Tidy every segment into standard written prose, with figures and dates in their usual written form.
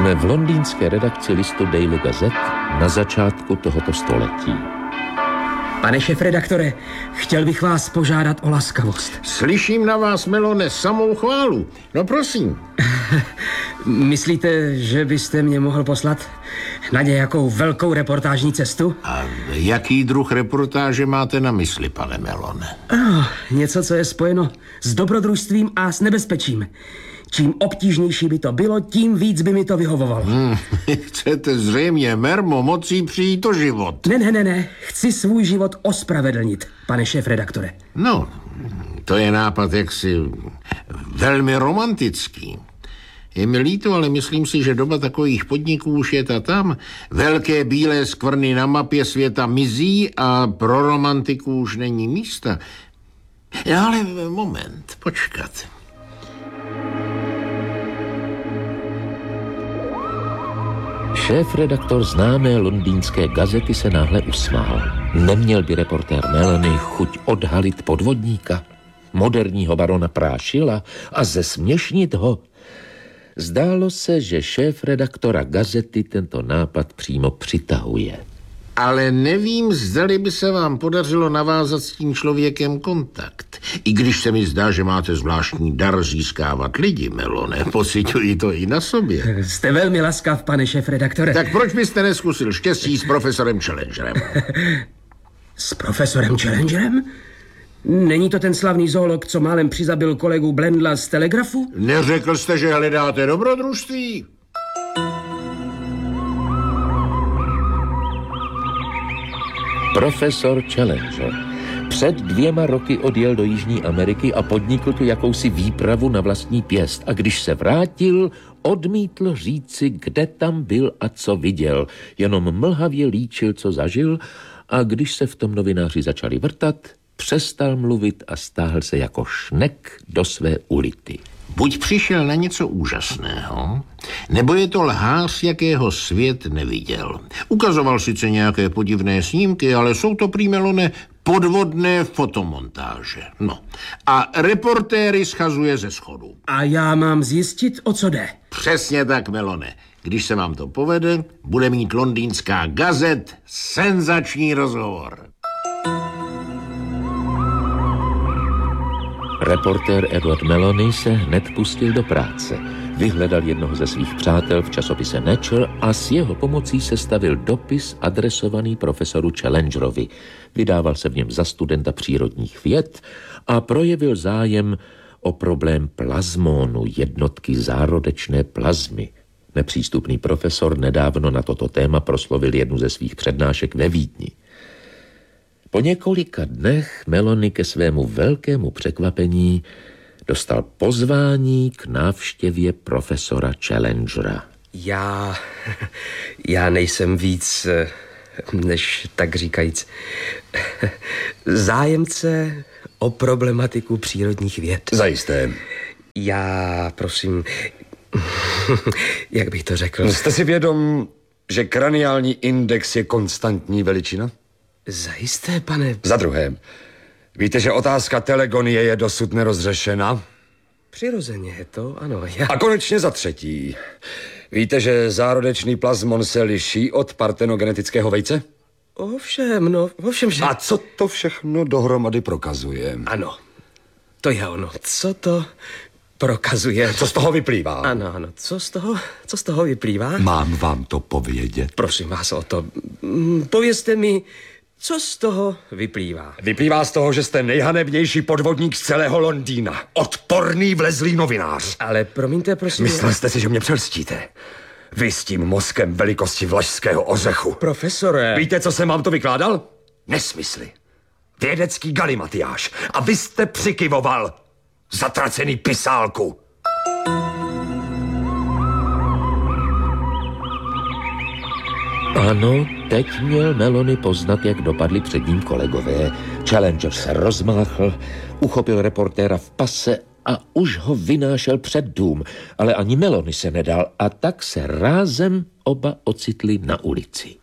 Jsme v londýnské redakci listu Daily Gazette na začátku tohoto století. Pane šéfredaktore, chtěl bych vás požádat o laskavost. Slyším na vás, Melone, samou chválu. No prosím. Myslíte, že byste mě mohl poslat na nějakou velkou reportážní cestu? A jaký druh reportáže máte na mysli, pane Melone? Něco, co je spojeno s dobrodružstvím a s nebezpečím. Čím obtížnější by to bylo, tím víc by mi to vyhovovalo. Chcete zřejmě mermo mocí přijít o život. Ne. Chci svůj život ospravedlnit, pane šéfredaktore. No, to je nápad jaksi velmi romantický. Je mi líto, ale myslím si, že doba takových podniků už je ta tam. Velké bílé skvrny na mapě světa mizí a pro romantiku už není místa. Ale moment, počkat. Šéfredaktor známé londýnské gazety se náhle usmál. Neměl by reportér Melony chuť odhalit podvodníka, moderního barona Prášila a zesměšnit ho? Zdálo se, že šéfredaktora gazety tento nápad přímo přitahuje. Ale nevím, zdali by se vám podařilo navázat s tím člověkem kontakt. I když se mi zdá, že máte zvláštní dar získávat lidi, Melone, pociťuji to i na sobě. Jste velmi laskav, pane šéfredaktore. Tak proč byste neskusil štěstí s profesorem Challengerem? S profesorem Challengerem? Není to ten slavný zoolog, co málem přizabil kolegu Blendla z Telegrafu? Neřekl jste, že hledáte dobrodružství? Profesor Challenger před 2 roky odjel do Jižní Ameriky a podnikl tu jakousi výpravu na vlastní pěst. A když se vrátil, odmítl říci, kde tam byl a co viděl. Jenom mlhavě líčil, co zažil, a když se v tom novináři začali vrtat, přestal mluvit a stáhl se jako šnek do své ulity. Buď přišel na něco úžasného, nebo je to lhář, jakého svět neviděl. Ukazoval sice nějaké podivné snímky, ale jsou to prý, Melone, podvodné fotomontáže. No. A reportéry schazuje ze schodu. A já mám zjistit, o co jde. Přesně tak, Melone. Když se vám to povede, bude mít londýnská gazet senzační rozhovor. Reportér Edward Melony se hned pustil do práce. Vyhledal jednoho ze svých přátel v časopise Nature a s jeho pomocí sestavil dopis adresovaný profesoru Challengerovi. Vydával se v něm za studenta přírodních věd a projevil zájem o problém plazmonu, jednotky zárodečné plazmy. Nepřístupný profesor nedávno na toto téma proslovil jednu ze svých přednášek ve Vídni. Po několika dnech Melony ke svému velkému překvapení dostal pozvání k návštěvě profesora Challengera. Já nejsem víc, než tak říkajíc, zájemce o problematiku přírodních věd. Zajisté. Já, prosím, jak bych to řekl? Jste si vědom, že kraniální index je konstantní veličina? Zajisté, pane. Za druhé, víte, že otázka telegonie je dosud nerozřešena? Přirozeně je to, ano. A konečně za třetí, víte, že zárodečný plazmon se liší od partenogenetického vejce? Ovšem, že... A co to všechno dohromady prokazuje? Ano, to je ono. Co to prokazuje? Co z toho vyplývá? Ano, co z toho vyplývá? Mám vám to povědět? Prosím vás o to. Povězte mi, co z toho vyplývá. Vyplývá z toho, že jste nejhanebnější podvodník z celého Londýna. Odporný vlezlý novinář. Ale promiňte, prosím... Myslel jste si, že mě přelstíte? Vy s tím mozkem velikosti vlašského ořechu. Profesore... Víte, co jsem vám to vykládal? Nesmysly. Vědecký galimatiáš. A vy jste přikyvoval. Zatracený pisálku. Ano, teď měl Melony poznat, jak dopadli před ním kolegové. Challenger se rozmáchl, uchopil reportéra v pase a už ho vynášel před dům. Ale ani Melony se nedal a tak se rázem oba ocitli na ulici.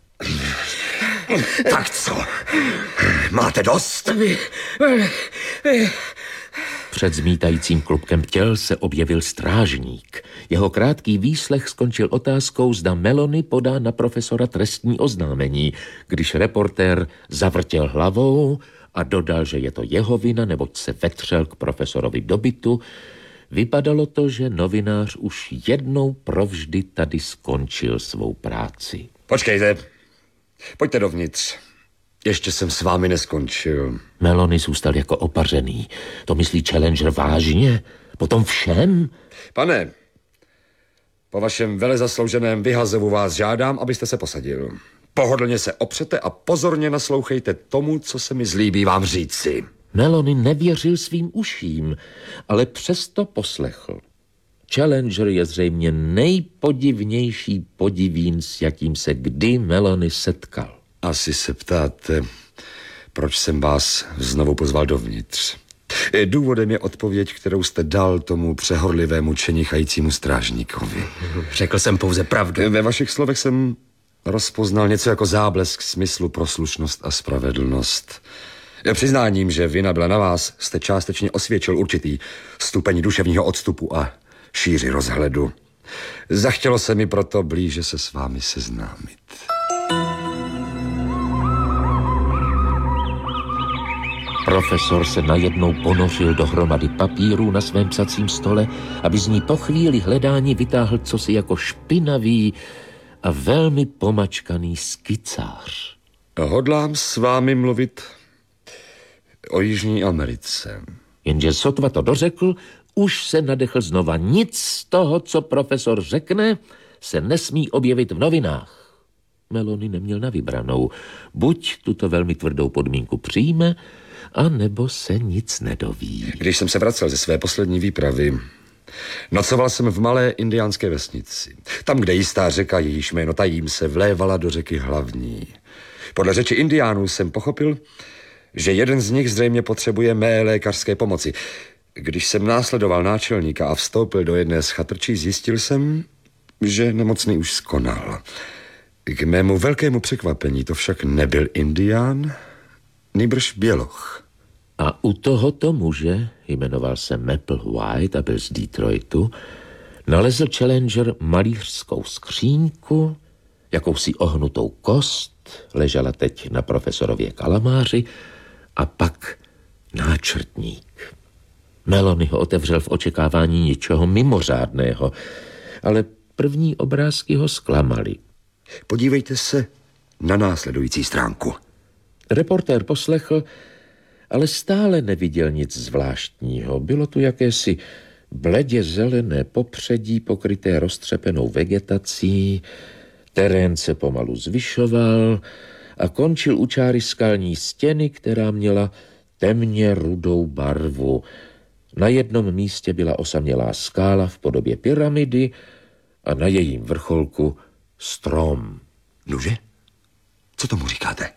Tak co? Máte dost? Před zmítajícím klubkem těl se objevil strážník. Jeho krátký výslech skončil otázkou, zda Melony podá na profesora trestní oznámení, když reportér zavrtěl hlavou a dodal, že je to jeho vina, neboť se vetřel k profesorovi do bytu. Vypadalo to, že novinář už jednou provždy tady skončil svou práci. Počkejte, pojďte dovnitř. Ještě jsem s vámi neskončil. Melony zůstal jako opařený. To myslí Challenger vážně? Potom všem? Pane, po vašem velezaslouženém vyhazovu vás žádám, abyste se posadil. Pohodlně se opřete a pozorně naslouchejte tomu, co se mi zlíbí vám říci. Melony nevěřil svým uším, ale přesto poslechl. Challenger je zřejmě nejpodivnější podivín, s jakým se kdy Melony setkal. Asi se ptáte, proč jsem vás znovu pozval dovnitř. Důvodem je odpověď, kterou jste dal tomu přehorlivému čenichajícímu strážníkovi. Řekl jsem pouze pravdu. Ve vašich slovech jsem rozpoznal něco jako záblesk smyslu pro slušnost a spravedlnost. Přiznáním, že vina byla na vás, jste částečně osvědčil určitý stupeň duševního odstupu a šíři rozhledu. Zachtělo se mi proto blíže se s vámi seznámit. Profesor se najednou ponořil do hromady papírů na svém psacím stole, aby z ní po chvíli hledání vytáhl cosi jako špinavý a velmi pomačkaný skicář. Hodlám s vámi mluvit o Jižní Americe. Jenže sotva to dořekl, už se nadechl znova. Nic z toho, co profesor řekne, se nesmí objevit v novinách. Melony neměl na vybranou. Buď tuto velmi tvrdou podmínku přijme, a nebo se nic nedoví. Když jsem se vracel ze své poslední výpravy, nocoval jsem v malé indiánské vesnici. Tam, kde jistá řeka, jejíž jméno tajím, se vlévala do řeky Hlavní. Podle řeči indiánů jsem pochopil, že jeden z nich zřejmě potřebuje mé lékařské pomoci. Když jsem následoval náčelníka a vstoupil do jedné z chatrčí, zjistil jsem, že nemocný už skonal. K mému velkému překvapení to však nebyl indián, nýbrž běloch. A u tohoto muže, jmenoval se Maple White a byl z Detroitu, nalezl Challenger malířskou skříňku, jakousi ohnutou kost, ležela teď na profesorově kalamáři, a pak náčrtník. Melony ho otevřel v očekávání něčeho mimořádného, ale první obrázky ho zklamaly. Podívejte se na následující stránku. Reportér poslechl, ale stále neviděl nic zvláštního. Bylo tu jakési bledě zelené popředí pokryté roztřepenou vegetací, terén se pomalu zvyšoval a končil u čáry skalní stěny, která měla temně rudou barvu. Na jednom místě byla osamělá skála v podobě pyramidy a na jejím vrcholku strom. Nuže, co tomu říkáte?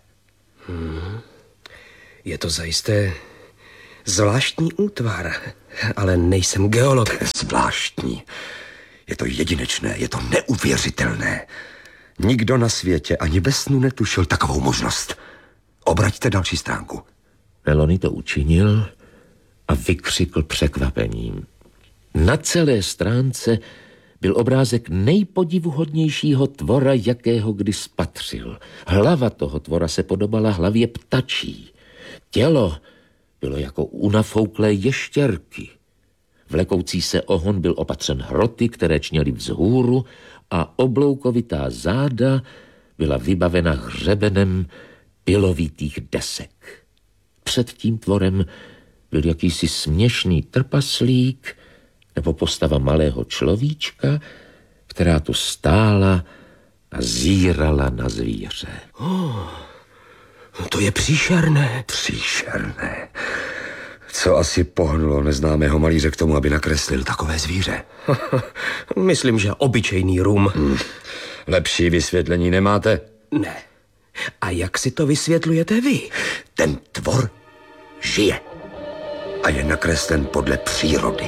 Je to zajisté zvláštní útvar, ale nejsem geolog. Zvláštní. Je to jedinečné, je to neuvěřitelné. Nikdo na světě ani ve snu netušil takovou možnost. Obraťte další stránku. Melony to učinil a vykřikl překvapením. Na celé stránce byl obrázek nejpodivuhodnějšího tvora, jakého kdy spatřil. Hlava toho tvora se podobala hlavě ptačí. Tělo bylo jako u nafouklé ještěrky. Vlekoucí se ohon byl opatřen hroty, které čněly vzhůru, a obloukovitá záda byla vybavena hřebenem pilovitých desek. Před tím tvorem byl jakýsi směšný trpaslík nebo postava malého človíčka, která tu stála a zírala na zvíře. To je příšerné. Příšerné. Co asi pohnulo neznámého malíře k tomu, aby nakreslil takové zvíře? Myslím, že obyčejný rum. Lepší vysvětlení nemáte? Ne. A jak si to vysvětlujete vy? Ten tvor žije a je nakreslen podle přírody.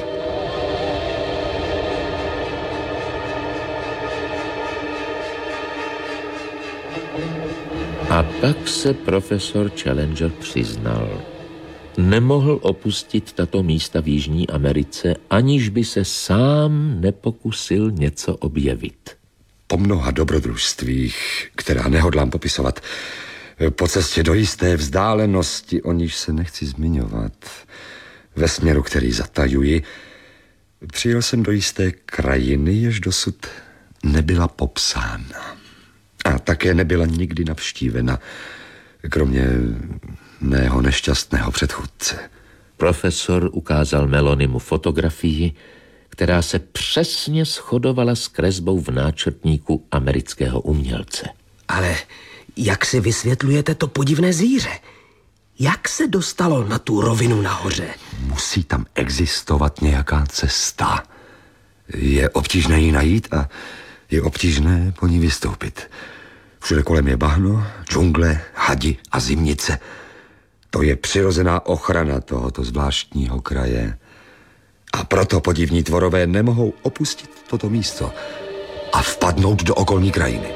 A tak se profesor Challenger přiznal. nemohl opustit tato místa v Jižní Americe, aniž by se sám nepokusil něco objevit. Po mnoha dobrodružstvích, která nehodlám popisovat, po cestě do jisté vzdálenosti, o níž se nechci zmiňovat, ve směru, který zatajuji, přijel jsem do jisté krajiny, jež dosud nebyla popsána. A také nebyla nikdy navštívena, kromě mého nešťastného předchůdce. Profesor ukázal Melonimu fotografii, která se přesně shodovala s kresbou v náčrtníku amerického umělce. Ale jak si vysvětlujete to podivné zvíře? Jak se dostalo na tu rovinu nahoře? Musí tam existovat nějaká cesta. Je obtížné ji najít a je obtížné po ní vystoupit. Všude kolem je bahno, džungle, hadi a zimnice. To je přirozená ochrana tohoto zvláštního kraje. A proto podivní tvorové nemohou opustit toto místo a vpadnout do okolní krajiny.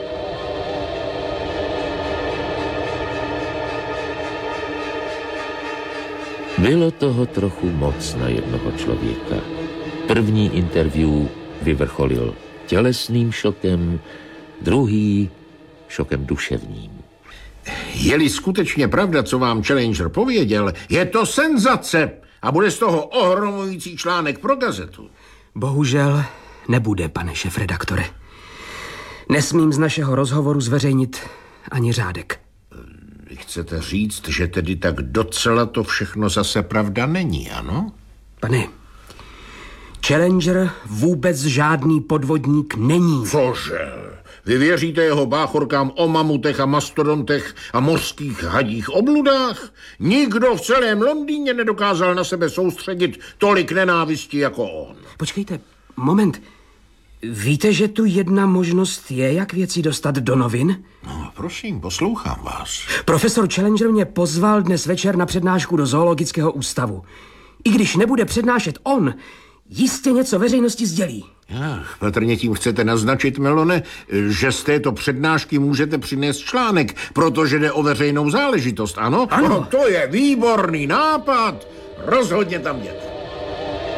Bylo toho trochu moc na jednoho člověka. První interview vyvrcholil tělesným šokem, druhý šokem duševním. Je-li skutečně pravda, co vám Challenger pověděl, je to senzace a bude z toho ohromující článek pro gazetu. Bohužel nebude, pane šefredaktore. Nesmím z našeho rozhovoru zveřejnit ani řádek. Vy chcete říct, že tedy tak docela to všechno zase pravda není, ano? Pane, Challenger vůbec žádný podvodník není. Cože? Vy věříte jeho báchorkám o mamutech a mastodontech a mořských hadích obludách? Nikdo v celém Londýně nedokázal na sebe soustředit tolik nenávisti jako on. Počkejte, moment. Víte, že tu jedna možnost je, jak věci dostat do novin? No, prosím, poslouchám vás. Profesor Challenger mě pozval dnes večer na přednášku do zoologického ústavu. I když nebude přednášet on, jistě něco veřejnosti sdělí. Patrně tím chcete naznačit, Melone, že z této přednášky můžete přinést článek, protože jde o veřejnou záležitost, ano? Ano. No, to je výborný nápad. Rozhodně tam jděte.